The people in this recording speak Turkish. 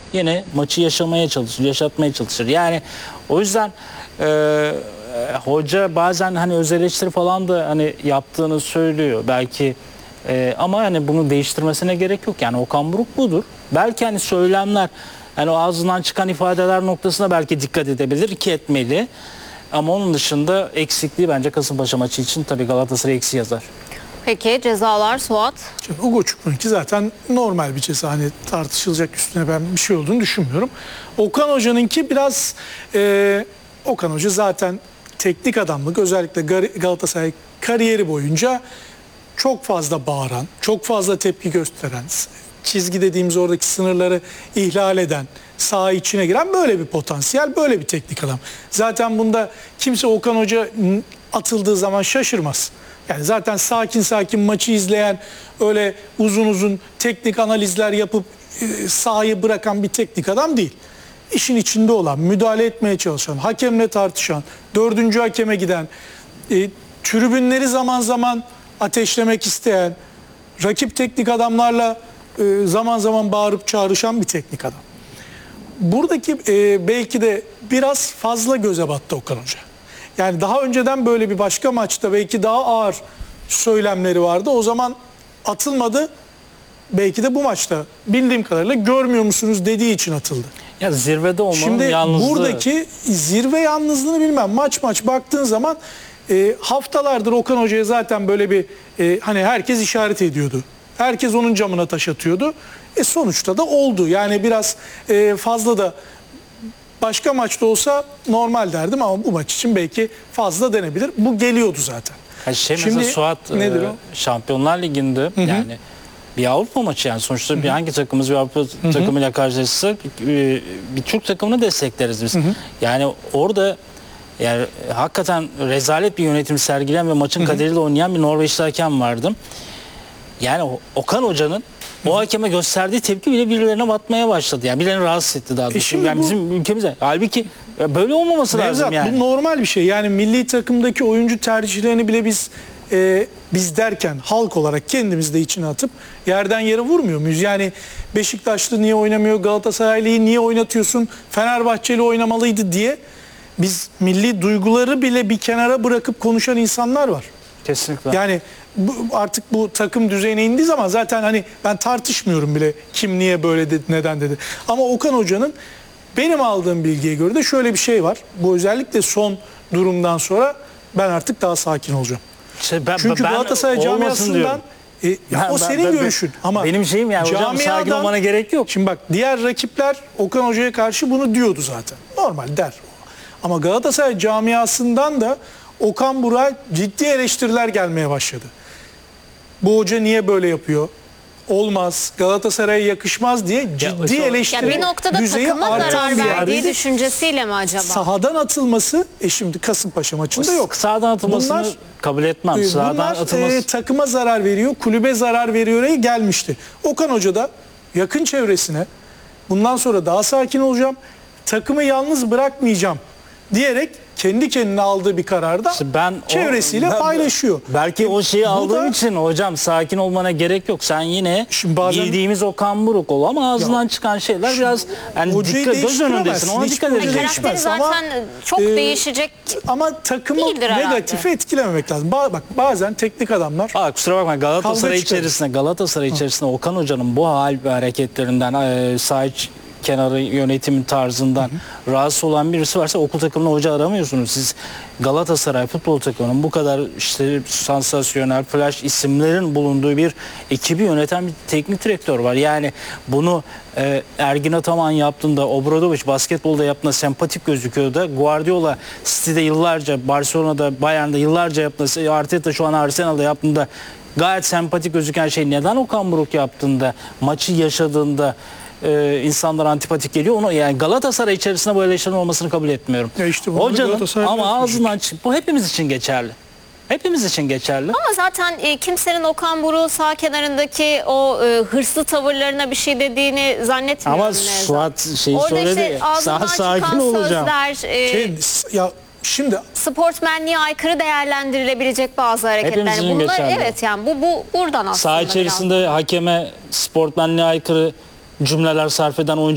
yine maçı yaşatmaya çalışır. Yani o yüzden hoca bazen hani öz eleştiri falan da hani yaptığını söylüyor belki, ama hani bunu değiştirmesine gerek yok. Yani Okan Buruk budur. Belki hani söylemler, hani o ağzından çıkan ifadeler noktasına belki dikkat edebilir ki etmeli. Ama onun dışında eksikliği bence Kasımpaşa maçı için tabii Galatasaray eksi yazar. Peki cezalar Suat? Hugo Çuklu'nunki zaten normal bir ceza. Hani tartışılacak üstüne ben bir şey olduğunu düşünmüyorum. Okan Hoca'nınki biraz Okan Hoca zaten teknik adamlık, özellikle Galatasaray kariyeri boyunca çok fazla bağıran, çok fazla tepki gösteren, çizgi dediğimiz oradaki sınırları ihlal eden, saha içine giren böyle bir potansiyel, böyle bir teknik adam. Zaten bunda kimse Okan Hoca atıldığı zaman şaşırmaz. Yani zaten sakin sakin maçı izleyen, öyle uzun uzun teknik analizler yapıp sahayı bırakan bir teknik adam değil. İşin içinde olan, müdahale etmeye çalışan, hakemle tartışan, dördüncü hakeme giden, tribünleri zaman zaman ateşlemek isteyen, rakip teknik adamlarla zaman zaman bağırıp çağrışan bir teknik adam. Buradaki belki de biraz fazla göze battı Okan Hoca. Yani daha önceden böyle bir başka maçta belki daha ağır söylemleri vardı. O zaman atılmadı. Belki de bu maçta bildiğim kadarıyla görmüyor musunuz dediği için atıldı. Ya zirvede olmanın Şimdi yalnızlığı. buradaki zirve yalnızlığını bilmem. Maç baktığın zaman haftalardır Okan Hoca'ya zaten böyle bir hani herkes işaret ediyordu. Herkes onun camına taş atıyordu. Sonuçta da oldu. Yani biraz fazla da başka maçta olsa normal derdim ama bu maç için belki fazla denebilir. Bu geliyordu zaten. Şimdi mesela Suat nedir o? Şampiyonlar Ligi'nde yani bir Avrupa maçı, yani sonuçta bir hangi takımımız bir Avrupa takımıyla karşılaşırsa bir Türk takımını destekleriz biz. Yani orada yani hakikaten rezalet bir yönetim sergileyen ve maçın kaderiyle oynayan bir Norveçli hakem vardı. Yani Okan Hoca'nın o hakeme gösterdiği tepki bile birilerine batmaya başladı. Yani birilerini rahatsız etti daha doğrusu. Yani bizim ülkemizde. Halbuki böyle olmaması lazım yani. Bu normal bir şey. Yani milli takımdaki oyuncu tercihlerini bile biz derken halk olarak kendimiz de içine atıp yerden yere vurmuyor muyuz? Yani Beşiktaşlı niye oynamıyor, Galatasaraylı'yı niye oynatıyorsun, Fenerbahçeli oynamalıydı diye biz milli duyguları bile bir kenara bırakıp konuşan insanlar var. Kesinlikle. Yani artık bu takım düzeyine indiği zaman zaten hani ben tartışmıyorum bile kim niye böyle dedi, neden dedi. Ama Okan Hoca'nın benim aldığım bilgiye göre de şöyle bir şey var. Bu özellikle son durumdan sonra ben artık daha sakin olacağım. Çünkü Galatasaray camiasından o senin görüşün ama benim şeyim yani hocam sakin olmana gerek yok. Şimdi bak diğer rakipler Okan Hoca'ya karşı bunu diyordu zaten. Normal der. Ama Galatasaray camiasından da Okan Buruk'a ciddi eleştiriler gelmeye başladı. Bu hoca niye böyle yapıyor? Olmaz, Galatasaray'a yakışmaz diye ciddi eleştiri bir noktada takıma zarar verdiği düşüncesiyle mi acaba? Sahadan atılması, şimdi Kasımpaşa maçında yok. Sahadan atılmasını kabul etmem. Sahadan atılması takıma zarar veriyor, kulübe zarar veriyor gelmişti. Okan Hoca da yakın çevresine bundan sonra daha sakin olacağım, takımı yalnız bırakmayacağım diyerek kendi kendine aldığı bir kararda çevresiyle paylaşıyor. Belki o şeyi aldığım için hocam sakin olmana gerek yok. Sen yine bildiğimiz Okan Buruk ol ama ağzından çıkan şeyler biraz yani göz önündesin. Ona dikkat edeceksin. Karakteri zaten çok değişecek. Ama takımı negatife etkilememek lazım. Bak bazen teknik adamlar. Kusura bakma Galatasaray içerisinde Okan Hoca'nın bu hal ve hareketlerinden saha kenarı yönetim tarzından rahatsız olan birisi varsa okul takımına hoca aramıyorsunuz. Siz Galatasaray futbol takımının bu kadar işte sansasyonel flash isimlerin bulunduğu bir ekibi yöneten bir teknik direktör var. Yani bunu Ergin Ataman yaptığında, Obradović basketbolda yaptığında sempatik gözüküyor da Guardiola City'de yıllarca, Barcelona'da, Bayern'de yıllarca yaptığında, Arteta şu an Arsenal'da yaptığında gayet sempatik gözüken şey neden Okan Buruk yaptığında, maçı yaşadığında insanlar antipatik geliyor. Onu yani Galatasaray içerisinde bu eleştirinin olmasını kabul etmiyorum. Hocanın ama ağzından çık. Bu hepimiz için geçerli. Hepimiz için geçerli. Ama zaten kimsenin Okan Buruk'un sağ kenarındaki o hırslı tavırlarına bir şey dediğini zannetmiyorum. Ama Suat söyledi. Işte ağzından çıkan sözler, şimdi sportmenliğe aykırı değerlendirilebilecek bazı hareketler. Bunlar evet yani bu buradan aslında. Saha içerisinde hakeme sportmenliğe aykırı cümleler sarf eden oyuncu